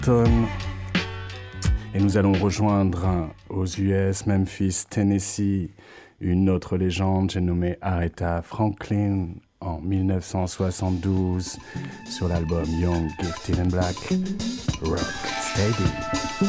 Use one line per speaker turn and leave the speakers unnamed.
Clapton. Et nous allons rejoindre aux US, Memphis, Tennessee, une autre légende, j'ai nommé Aretha Franklin en 1972 sur l'album Young, Gifted and Black, Rock Steady.